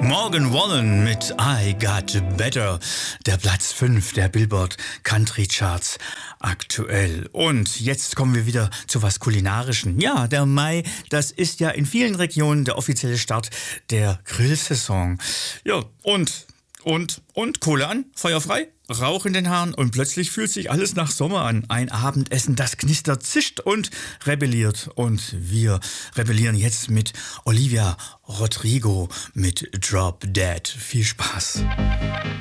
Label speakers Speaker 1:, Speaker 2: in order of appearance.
Speaker 1: Morgan Wallen mit I Got Better, der Platz 5 der Billboard Country Charts aktuell. Und jetzt kommen wir wieder zu was Kulinarischen. Ja, der Mai, das ist ja in vielen Regionen der offizielle Start der Grillsaison. Ja, und Kohle an, Feuer frei, Rauch in den Haaren und plötzlich fühlt sich alles nach Sommer an. Ein Abendessen, das knistert, zischt und rebelliert. Und wir rebellieren jetzt mit Olivia Rodrigo mit Drop Dead. Viel Spaß.